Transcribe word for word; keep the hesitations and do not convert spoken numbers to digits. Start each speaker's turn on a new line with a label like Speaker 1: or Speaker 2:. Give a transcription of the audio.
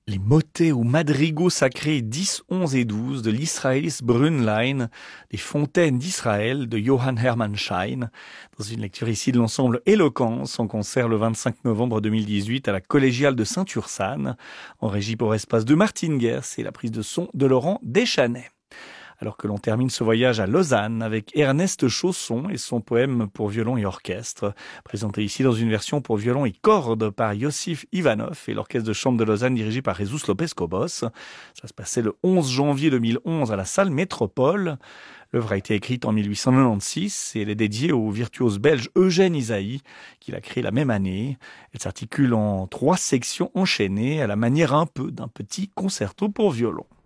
Speaker 1: Les motets ou madrigaux sacrés dix, onze et douze de l'Israelis Brunlein, des fontaines d'Israël de Johann Hermann Schein, dans une lecture ici de l'ensemble Éloquence en concert le vingt-cinq novembre deux mille dix-huit à la collégiale de Saint-Ursanne, en régie pour espace de Martine Guers et la prise de son de Laurent Deschanais. Alors que l'on termine ce voyage à Lausanne avec Ernest Chausson et son poème pour violon et orchestre, présenté ici dans une version pour violon et cordes par Yossif Ivanov et l'orchestre de chambre de Lausanne dirigé par Jesus Lopez-Cobos. Ça se passait le onze janvier deux mille onze à la salle Métropole. L'œuvre a été écrite en mille huit cent quatre-vingt-seize et elle est dédiée au virtuose belge Eugène Ysaÿe, qui l'a créée la même année. Elle s'articule en trois sections enchaînées à la manière un peu d'un petit concerto pour violon.